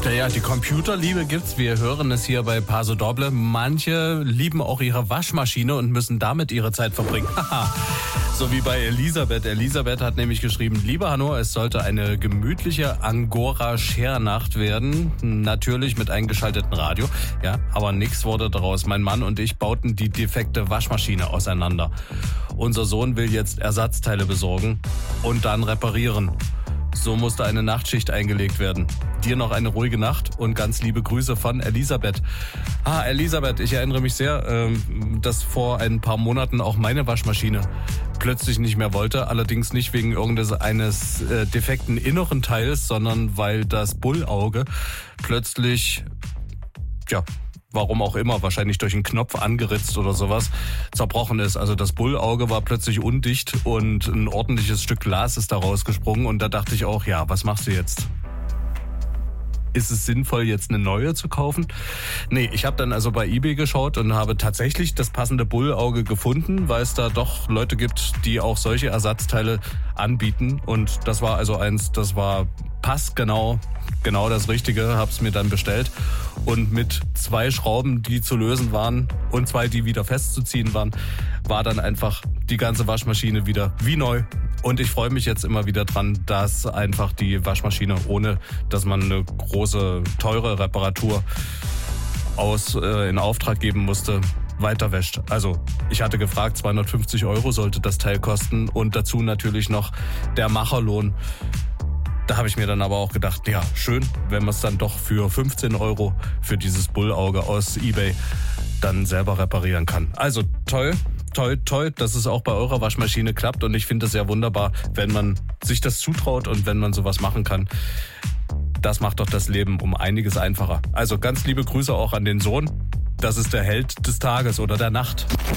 Ja, die Computerliebe gibt's. Wir hören es hier bei Paso Doble. Manche lieben auch ihre Waschmaschine und müssen damit ihre Zeit verbringen. So wie bei Elisabeth. Elisabeth hat nämlich geschrieben, lieber Hanno, es sollte eine gemütliche Angora-Schernacht werden. Natürlich mit eingeschaltetem Radio. Ja, aber nichts wurde daraus. Mein Mann und ich bauten die defekte Waschmaschine auseinander. Unser Sohn will jetzt Ersatzteile besorgen und dann reparieren. So musste eine Nachtschicht eingelegt werden. Dir noch eine ruhige Nacht und ganz liebe Grüße von Elisabeth. Elisabeth, ich erinnere mich sehr, dass vor ein paar Monaten auch meine Waschmaschine plötzlich nicht mehr wollte. Allerdings nicht wegen irgendeines defekten inneren Teils, sondern weil das Bullauge plötzlich, warum auch immer, wahrscheinlich durch einen Knopf angeritzt oder sowas, zerbrochen ist. Also das Bullauge war plötzlich undicht und ein ordentliches Stück Glas ist da rausgesprungen. Und da dachte ich auch, was machst du jetzt? Ist es sinnvoll, jetzt eine neue zu kaufen? Nee, ich habe dann also bei eBay geschaut und habe tatsächlich das passende Bullauge gefunden, weil es da doch Leute gibt, die auch solche Ersatzteile anbieten. Und das war also das war passgenau, genau das Richtige, hab's mir dann bestellt. Und mit 2 Schrauben, die zu lösen waren und 2, die wieder festzuziehen waren, war dann einfach die ganze Waschmaschine wieder wie neu. Und ich freue mich jetzt immer wieder dran, dass einfach die Waschmaschine, ohne dass man eine große, teure Reparatur in Auftrag geben musste, weiter wäscht. Also ich hatte gefragt, 250 € sollte das Teil kosten und dazu natürlich noch der Macherlohn. Da habe ich mir dann aber auch gedacht, schön, wenn man es dann doch für 15 € für dieses Bullauge aus eBay dann selber reparieren kann. Also toll, dass es auch bei eurer Waschmaschine klappt und ich finde es sehr wunderbar, wenn man sich das zutraut und wenn man sowas machen kann. Das macht doch das Leben um einiges einfacher. Also ganz liebe Grüße auch an den Sohn. Das ist der Held des Tages oder der Nacht.